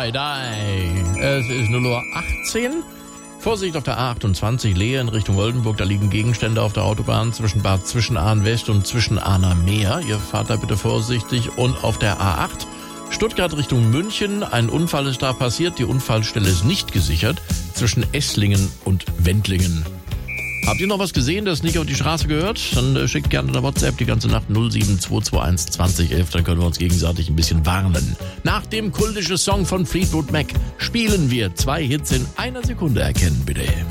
Die. Es ist 0:18 Uhr. Vorsicht auf der A28 Lehe in Richtung Oldenburg. Da liegen Gegenstände auf der Autobahn zwischen Bad Zwischenahn West und Zwischenahner Meer. Ihr fahrt da bitte vorsichtig. Und auf der A8 Stuttgart Richtung München. Ein Unfall ist da passiert. Die Unfallstelle ist nicht gesichert. Zwischen Esslingen und Wendlingen. Habt ihr noch was gesehen, das nicht auf die Straße gehört? Dann schickt gerne eine WhatsApp die ganze Nacht 07221 2011. Dann können wir uns gegenseitig ein bisschen warnen. Nach dem kultischen Song von Fleetwood Mac spielen wir 2 Hits in einer Sekunde. Erkennen bitte.